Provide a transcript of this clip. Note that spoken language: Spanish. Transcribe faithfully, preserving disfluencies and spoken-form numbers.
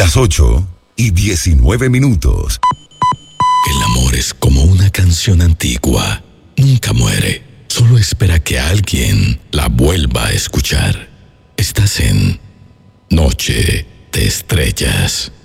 Las ocho y diecinueve minutos. El amor es como una canción antigua. Nunca muere. Solo espera que alguien la vuelva a escuchar. Estás en Noche de Estrellas.